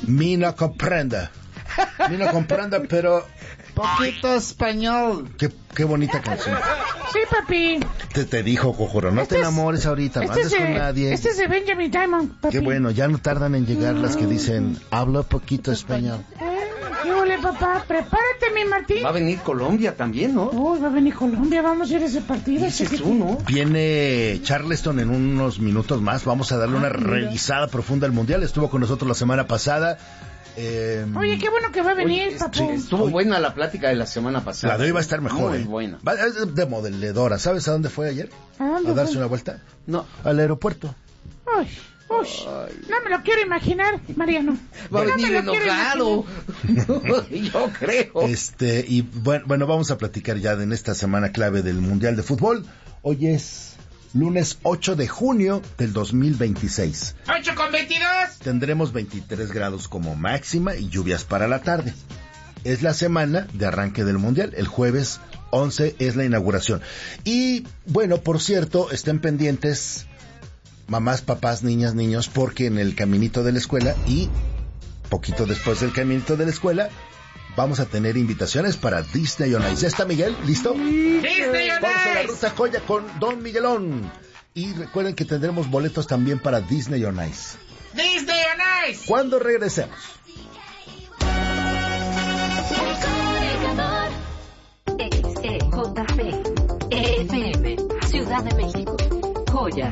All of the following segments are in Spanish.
Mi no comprenda, pero... Poquito español. Qué bonita canción. Sí, papi. Te dijo, Cojuro, no te enamores ahorita, no andes con nadie. Este es de Benjamin Diamond, papi. Qué bueno, ya no tardan en llegar las que dicen, hablo poquito español. ¿Qué ole, papá? Prepárate, mi Martín. Va a venir Colombia también, ¿no? Uy, va a venir Colombia, vamos a ir a ese partido. Dices tú, ¿no? Viene Charleston en unos minutos más, vamos a darle una revisada profunda al Mundial. Estuvo con nosotros la semana pasada. Oye, qué bueno que va a venir, papá. Sí, estuvo buena la plática de la semana pasada. La de hoy va a estar mejor. Muy buena. Es de modeladora. ¿Sabes a dónde fue ayer? ¿A darse una vuelta? No. Al aeropuerto. Uy. No me lo quiero imaginar, Mariano. Va a venir enojado. Yo creo. Y bueno, vamos a platicar ya en esta semana clave del Mundial de Fútbol. Hoy es lunes 8 de junio del 2026. ¡8:22! Tendremos 23 grados como máxima y lluvias para la tarde. Es la semana de arranque del Mundial. El jueves 11 es la inauguración. Y bueno, por cierto, estén pendientes mamás, papás, niñas, niños, porque en el caminito de la escuela y poquito después del caminito de la escuela vamos a tener invitaciones para Disney on Ice. ¿Ya está Miguel? ¿Listo? Disney on Vamos a la Ice. Ruta Joya con Don Miguelón. Y recuerden que tendremos boletos también para Disney on Ice. Disney on Ice. Cuando regresemos. XEJP FM Ciudad de México. Joya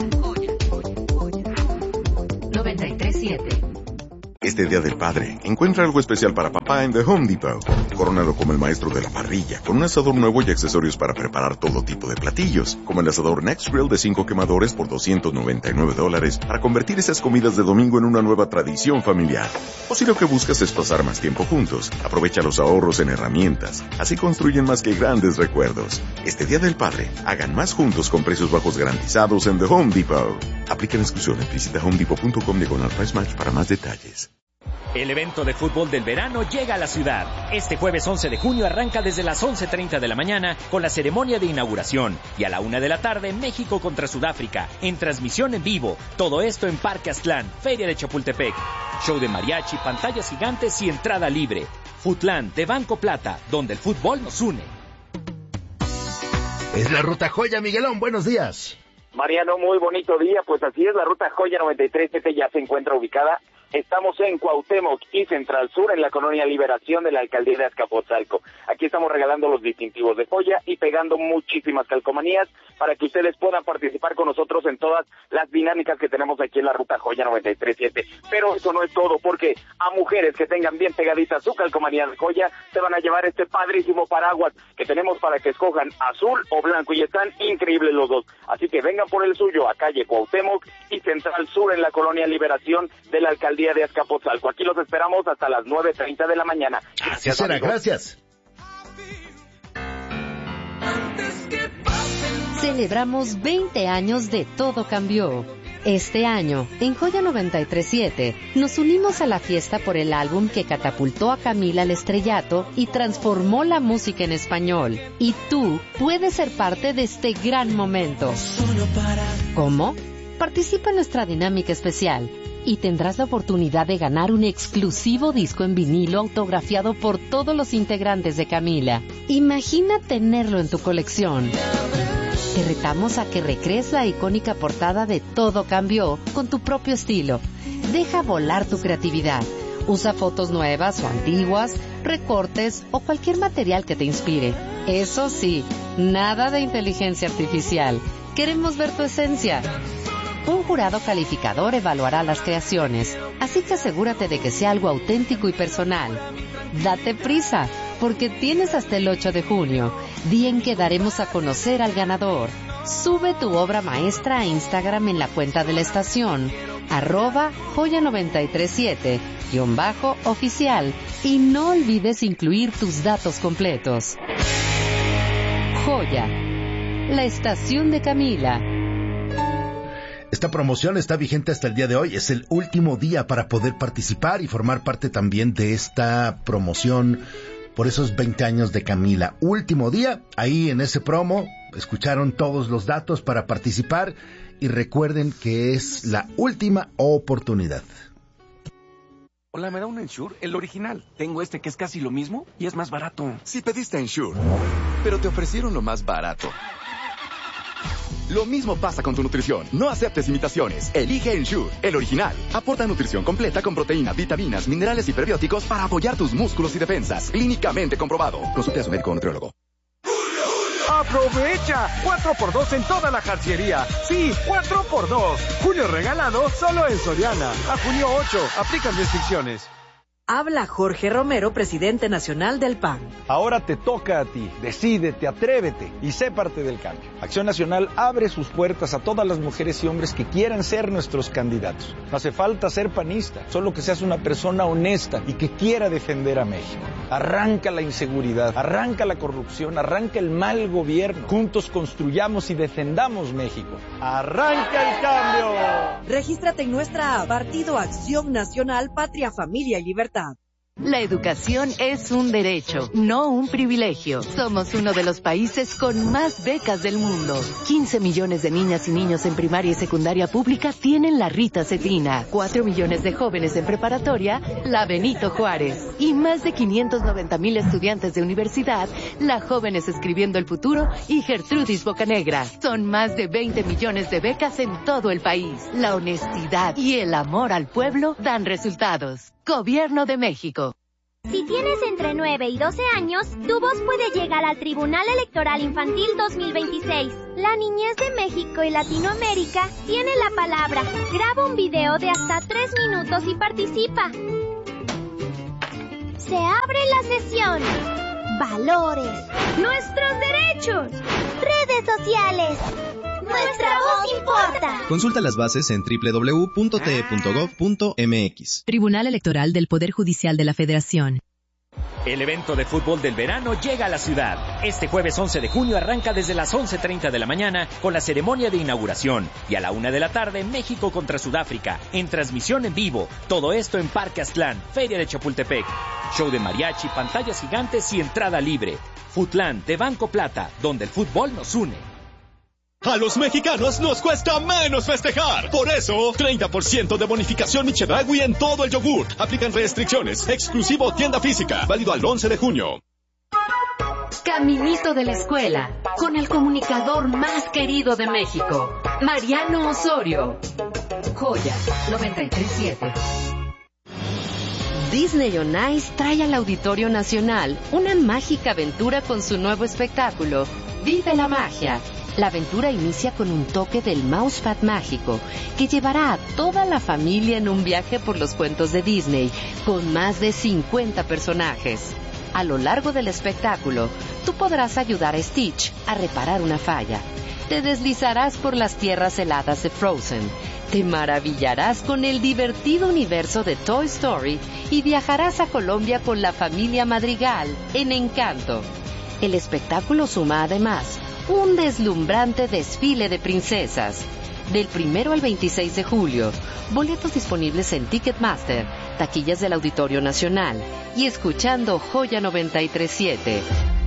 93.7. Este Día del Padre, encuentra algo especial para papá en The Home Depot. Corónalo como el maestro de la parrilla, con un asador nuevo y accesorios para preparar todo tipo de platillos, como el asador Next Grill de 5 quemadores por $299, para convertir esas comidas de domingo en una nueva tradición familiar. O si lo que buscas es pasar más tiempo juntos, aprovecha los ahorros en herramientas. Así construyen más que grandes recuerdos. Este Día del Padre, hagan más juntos con precios bajos garantizados en The Home Depot. Aplican exclusiones. Visita homedepot.com/price match para más detalles. El evento de fútbol del verano llega a la ciudad. Este jueves 11 de junio arranca desde las 11:30 de la mañana con la ceremonia de inauguración. Y a la 1 de la tarde, México contra Sudáfrica, en transmisión en vivo. Todo esto en Parque Aztlán, Feria de Chapultepec. Show de mariachi, pantallas gigantes y entrada libre. Futland de Banco Plata, donde el fútbol nos une. Es la Ruta Joya, Miguelón. Buenos días. Mariano, muy bonito día. Pues así es, la Ruta Joya 93 ya se encuentra ubicada. Estamos en Cuauhtémoc y Central Sur, en la colonia Liberación de la alcaldía de Azcapotzalco. Aquí estamos regalando los distintivos de joya y pegando muchísimas calcomanías para que ustedes puedan participar con nosotros en todas las dinámicas que tenemos aquí en la Ruta Joya 93.7. Pero eso no es todo, porque a mujeres que tengan bien pegadita su calcomanía de joya, se van a llevar este padrísimo paraguas que tenemos para que escojan azul o blanco, y están increíbles los dos. Así que vengan por el suyo a calle Cuauhtémoc y Central Sur, en la colonia Liberación de la alcaldía de Azcapotzalco. Aquí los esperamos hasta las 9:30 de la mañana. Así será, amigos. Gracias. Celebramos 20 años de Todo Cambió. Este año, en Joya 93.7, nos unimos a la fiesta por el álbum que catapultó a Camila al estrellato y transformó la música en español. Y tú puedes ser parte de este gran momento. ¿Cómo? Participa en nuestra dinámica especial y tendrás la oportunidad de ganar un exclusivo disco en vinilo autografiado por todos los integrantes de Camila. Imagina tenerlo en tu colección. Te retamos a que recrees la icónica portada de Todo Cambió con tu propio estilo. Deja volar tu creatividad. Usa fotos nuevas o antiguas, recortes o cualquier material que te inspire. Eso sí, nada de inteligencia artificial. Queremos ver tu esencia. Un jurado calificador evaluará las creaciones, así que asegúrate de que sea algo auténtico y personal. Date prisa, porque tienes hasta el 8 de junio, día en que daremos a conocer al ganador. Sube tu obra maestra a Instagram en la cuenta de la estación, @joya937_oficial, y no olvides incluir tus datos completos. Joya, la estación de Camila. Esta promoción está vigente hasta el día de hoy. Es el último día para poder participar y formar parte también de esta promoción por esos 20 años de Camila. Último día, ahí en ese promo, escucharon todos los datos para participar y recuerden que es la última oportunidad. Hola, ¿me da un Ensure? El original. Tengo este que es casi lo mismo y es más barato. Si pediste Ensure, pero te ofrecieron lo más barato. Lo mismo pasa con tu nutrición. No aceptes imitaciones. Elige Ensure, el original. Aporta nutrición completa con proteínas, vitaminas, minerales y prebióticos para apoyar tus músculos y defensas. Clínicamente comprobado. Consulte a su médico o nutriólogo. ¡Aprovecha! 4x2 en toda la jarciería. Sí, 4x2. Julio regalado solo en Soriana. A junio 8. Aplican restricciones. Habla Jorge Romero, presidente nacional del PAN. Ahora te toca a ti. Decídete, atrévete y sé parte del cambio. Acción Nacional abre sus puertas a todas las mujeres y hombres que quieran ser nuestros candidatos. No hace falta ser panista, solo que seas una persona honesta y que quiera defender a México. Arranca la inseguridad, arranca la corrupción, arranca el mal gobierno. Juntos construyamos y defendamos México. ¡Arranca el cambio! Regístrate en nuestra app Partido Acción Nacional, Patria, Familia y Libertad. La educación es un derecho, no un privilegio. Somos uno de los países con más becas del mundo. 15 millones de niñas y niños en primaria y secundaria pública tienen la Rita Cetina. 4 millones de jóvenes en preparatoria, la Benito Juárez. Y más de 590,000 estudiantes de universidad, la Jóvenes Escribiendo el Futuro y Gertrudis Bocanegra. Son más de 20 millones de becas en todo el país. La honestidad y el amor al pueblo dan resultados. Gobierno de México. Si tienes entre 9 y 12 años, tu voz puede llegar al Tribunal Electoral Infantil 2026. La niñez de México y Latinoamérica tiene la palabra. Graba un video de hasta 3 minutos y participa. Se abre la sesión. Valores. Nuestros derechos. Redes sociales. Nuestra voz importa. Consulta las bases en www.te.gov.mx. Tribunal Electoral del Poder Judicial de la Federación. El evento de fútbol del verano llega a la ciudad. Este jueves 11 de junio arranca desde las 11:30 de la mañana con la ceremonia de inauguración. Y a la 1 de la tarde, México contra Sudáfrica, en transmisión en vivo. Todo esto en Parque Aztlán, Feria de Chapultepec. Show de mariachi, pantallas gigantes y entrada libre. Futlán de Banco Plata, donde el fútbol nos une. A los mexicanos nos cuesta menos festejar. Por eso, 30% de bonificación Chedraui en todo el yogur. Aplican restricciones. Exclusivo tienda física. Válido al 11 de junio. Caminito de la escuela, con el comunicador más querido de México, Mariano Osorio. Joya 93.7. Disney on Ice trae al Auditorio Nacional una mágica aventura con su nuevo espectáculo, Vive la Magia. La aventura inicia con un toque del Mousepad mágico que llevará a toda la familia en un viaje por los cuentos de Disney con más de 50 personajes. A lo largo del espectáculo, tú podrás ayudar a Stitch a reparar una falla. Te deslizarás por las tierras heladas de Frozen. Te maravillarás con el divertido universo de Toy Story y viajarás a Colombia con la familia Madrigal en Encanto. El espectáculo suma además un deslumbrante desfile de princesas. Del 1 al 26 de julio, boletos disponibles en Ticketmaster, taquillas del Auditorio Nacional y escuchando Joya 93.7.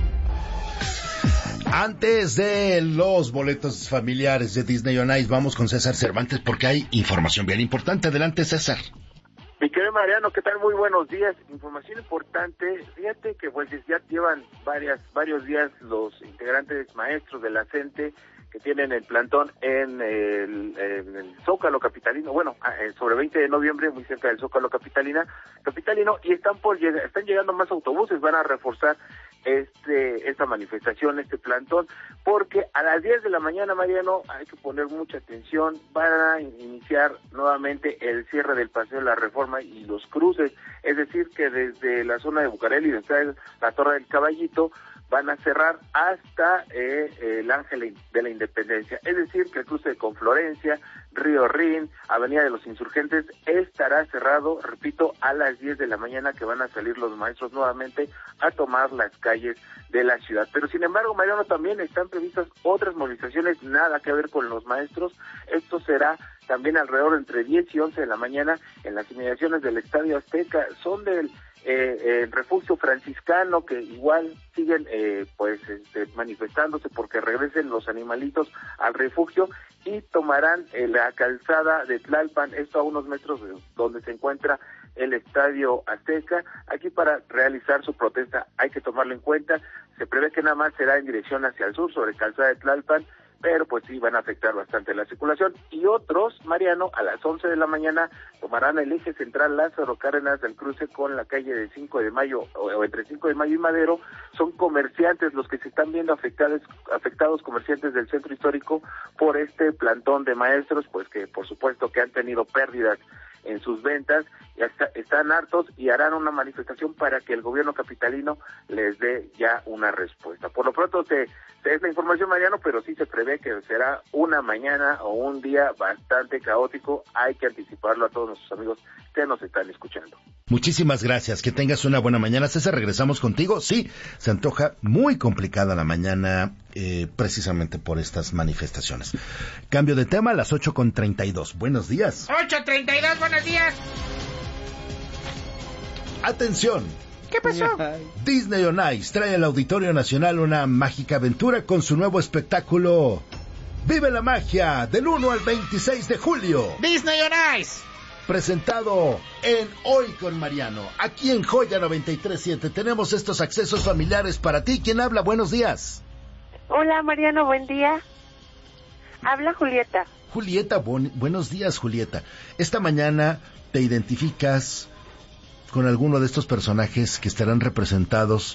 Antes de los boletos familiares de Disney on Ice, vamos con César Cervantes porque hay información bien importante. Adelante, César. Mi querido Mariano, ¿qué tal? Muy buenos días. Información importante. Fíjate que pues ya llevan varios días los integrantes maestros de la CENTE que tienen el plantón en el Zócalo capitalino, sobre 20 de noviembre, muy cerca del Zócalo capitalino, y están llegando más autobuses, van a reforzar esta manifestación, este plantón, porque a las 10 de la mañana, Mariano, hay que poner mucha atención, van a iniciar nuevamente el cierre del Paseo de la Reforma y los cruces, es decir, que desde la zona de Bucareli, desde la Torre del Caballito, van a cerrar hasta el Ángel de la Independencia, es decir, que el cruce con Florencia, Río Rin, Avenida de los Insurgentes, estará cerrado, repito, a las 10 de la mañana que van a salir los maestros nuevamente a tomar las calles de la ciudad. Pero sin embargo, Mariano, también están previstas otras movilizaciones, nada que ver con los maestros. Esto será también alrededor entre 10 y 11 de la mañana en las inmediaciones del Estadio Azteca. Son del el refugio franciscano, que igual siguen manifestándose porque regresen los animalitos al refugio, y tomarán la calzada de Tlalpan, esto a unos metros de donde se encuentra el Estadio Azteca. Aquí para realizar su protesta hay que tomarlo en cuenta. Se prevé que nada más será en dirección hacia el sur, sobre calzada de Tlalpan, pero pues sí van a afectar bastante la circulación. Y otros, Mariano, a las 11 de la mañana tomarán el eje central Lázaro Cárdenas del cruce con la calle de 5 de Mayo, o entre 5 de Mayo y Madero. Son comerciantes los que se están viendo afectados, comerciantes del centro histórico, por este plantón de maestros, pues que por supuesto que han tenido pérdidas en sus ventas, ya están hartos y harán una manifestación para que el gobierno capitalino les dé ya una respuesta. Por lo pronto es la información, Mariano, pero sí se prevé que será una mañana o un día bastante caótico. Hay que anticiparlo a todos nuestros amigos que nos están escuchando. Muchísimas gracias, que tengas una buena mañana. César, regresamos contigo. Sí, se antoja muy complicada la mañana, precisamente por estas manifestaciones. Cambio de tema a las 8:32. Buenos días. 8:32, buenos días. Atención. ¿Qué pasó? Disney on Ice trae al Auditorio Nacional una mágica aventura con su nuevo espectáculo Vive la Magia, del 1 al 26 de julio. Disney on Ice. Presentado en Hoy con Mariano, aquí en Joya 93.7. Tenemos estos accesos familiares para ti. ¿Quién habla? Buenos días. Hola, Mariano, buen día. Habla Julieta. Julieta, buenos días, Julieta. Esta mañana te identificas con alguno de estos personajes que estarán representados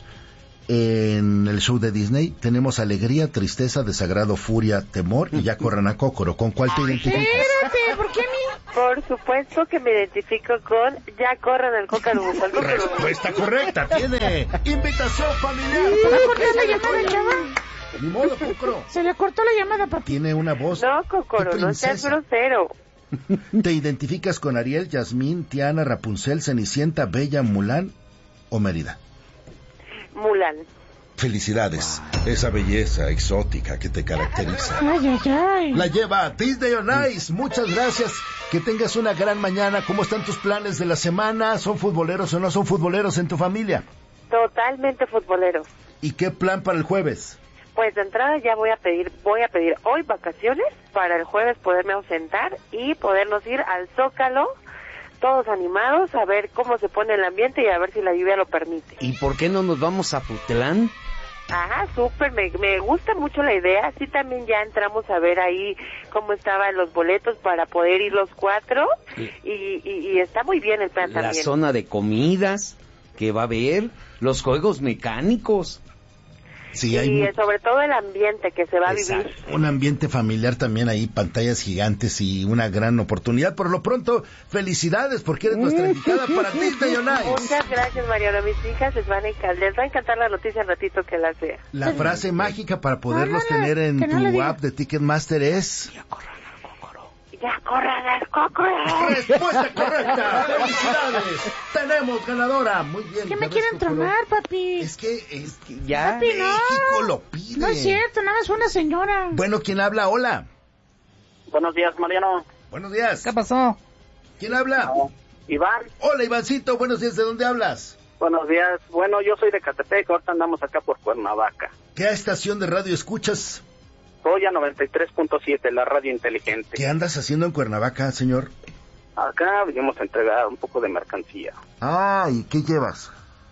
en el show de Disney. Tenemos alegría, tristeza, desagrado, furia, temor y ya corran a Cócoro. ¿Con cuál te identificas? Espérate, ¿por qué a mí? Por supuesto que me identifico con Ya corran al Cócaro. Respuesta correcta, tiene invitación familiar. ¿Se le cortó la llamada, chava? Ni modo, Cócoro. Se le cortó la llamada, papi. Tiene una voz. No, Cócoro, no seas grosero. ¿Te identificas con Ariel, Yasmín, Tiana, Rapunzel, Cenicienta, Bella, Mulán o Mérida? Mulán. Felicidades, esa belleza exótica que te caracteriza. Ay, ay, ay. La lleva Disney on Ice. Muchas gracias. Que tengas una gran mañana. ¿Cómo están tus planes de la semana? ¿Son futboleros o no son futboleros en tu familia? Totalmente futboleros. ¿Y qué plan para el jueves? Pues de entrada ya voy a pedir hoy vacaciones para el jueves poderme ausentar y podernos ir al Zócalo, todos animados, a ver cómo se pone el ambiente y a ver si la lluvia lo permite. ¿Y por qué no nos vamos a Putlán? Ajá, súper, me gusta mucho la idea. Sí, también ya entramos a ver ahí cómo estaban los boletos para poder ir los 4 y está muy bien el plan también. La zona de comidas que va a haber, los juegos mecánicos. Sí, y sobre todo el ambiente que se va a vivir. Un ambiente familiar también ahí, pantallas gigantes y una gran oportunidad. Por lo pronto, felicidades porque eres nuestra invitada para Disney on Ice. Muchas gracias, Mariano. Mis hijas les va a encantar la noticia al ratito que la sea. La frase mágica para poderlos tener en tu app de Ticketmaster es... ¡Ya corran al Cócoro! ¡Respuesta correcta! ¡Felicidades! ¡Tenemos ganadora! Muy bien. ¿Qué me quieren tronar, papi? Es que ya papi, México lo pide. No es cierto, nada más una señora. Bueno, ¿quién habla? Hola. Buenos días, Mariano. Buenos días. ¿Qué pasó? ¿Quién habla? Iván. Hola, Ivancito. Buenos días. ¿De dónde hablas? Buenos días. Bueno, yo soy de Catepec. Ahorita andamos acá por Cuernavaca. ¿Qué estación de radio escuchas? Joya 93.7, la radio inteligente. ¿Qué andas haciendo en Cuernavaca, señor? Acá vinimos a entregar un poco de mercancía. Ah, ¿y qué llevas?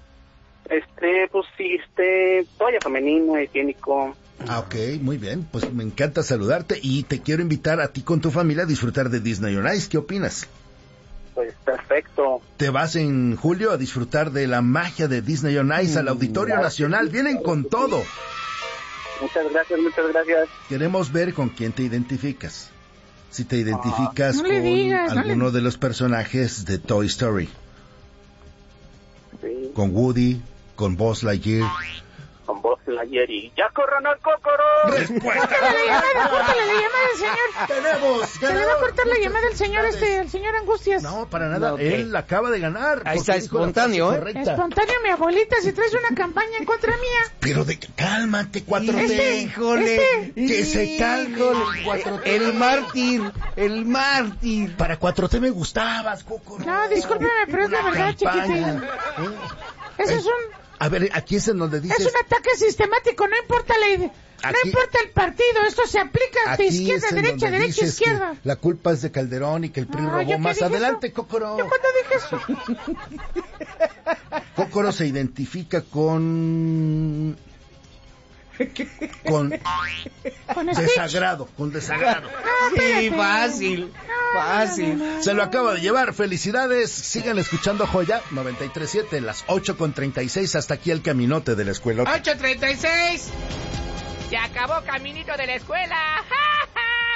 Pues sí, toalla femenino, higiénico. Ah, ok, muy bien. Pues me encanta saludarte y te quiero invitar a ti con tu familia a disfrutar de Disney on Ice. ¿Qué opinas? Pues perfecto. Te vas en julio a disfrutar de la magia de Disney on Ice al Auditorio Nacional. Vienen con todo. Muchas gracias. Queremos ver con quién te identificas. Si te identificas con alguno de los personajes de Toy Story. Sí. Con Woody, con Buzz Lightyear. Con Buzz playerilla, corran al cócoro. Córtale la llamada al señor. Tenemos Se le va a cortar la llamada al señor el señor Angustias. No, para nada, No, él acaba de ganar. Ahí está, espontáneo, Espontáneo, mi abuelita, si traes una campaña en contra mía. Pero cálmate, 4T. Híjole. Que se calme, 4T. El mártir. Para 4T me gustabas, Cócoro. No, discúlpeme, pero es la verdad, chiquitín. Eso es A ver, aquí es en donde dices... Es un ataque sistemático, no importa la idea. No importa el partido, esto se aplica de izquierda a derecha, derecha a izquierda. La culpa es de Calderón y que el PRI robó más. Adelante, Cócoro. ¿Yo cuándo dije eso? Cócoro se identifica con desagrado, con desagrado. Sí, fácil. Se lo acaba de llevar, felicidades. Sigan escuchando Joya 93.7, las 8:36, hasta aquí el caminote de la escuela. 8:36. Se acabó Caminito de la Escuela.